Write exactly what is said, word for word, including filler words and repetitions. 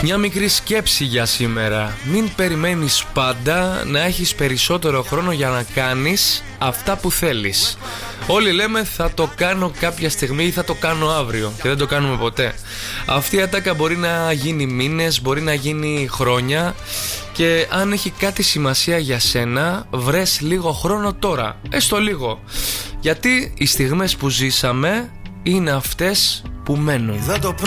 Μια μικρή σκέψη για σήμερα. Μην περιμένεις πάντα να έχεις περισσότερο χρόνο για να κάνεις αυτά που θέλεις. Όλοι λέμε θα το κάνω κάποια στιγμή ή θα το κάνω αύριο και δεν το κάνουμε ποτέ. Αυτή η ατάκα μπορεί να γίνει μήνες, μπορεί να γίνει χρόνια. Και αν έχει κάτι σημασία για σένα, βρες λίγο χρόνο τώρα, έστω λίγο. Γιατί οι στιγμές που ζήσαμε είναι αυτές που μένουν.